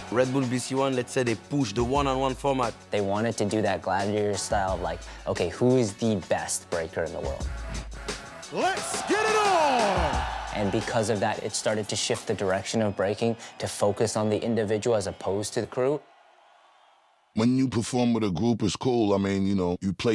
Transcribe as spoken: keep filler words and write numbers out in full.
Red Bull B C One, let's say they push the one-on-one format. They wanted to do that gladiator style of like, okay, who is the best breaker in the world? Let's get it on! And because of that, it started to shift the direction of breaking to focus on the individual as opposed to the crew. When you perform with a group, it's cool. I mean, you know, you play